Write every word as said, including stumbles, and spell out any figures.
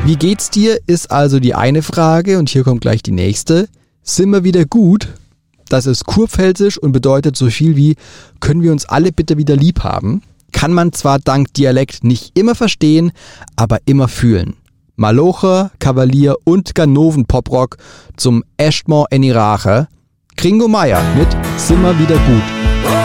Wie geht's dir, ist also die eine Frage und hier kommt gleich die nächste. Sind wir wieder gut? Das ist kurpfälzisch und bedeutet so viel wie, können wir uns alle bitte wieder lieb haben? Kann man zwar dank Dialekt nicht immer verstehen, aber immer fühlen. Malocher, Kavalier und Ganoven-Poprock zum Echtmor Enirache. Kringo Meier mit Sind wir wieder gut.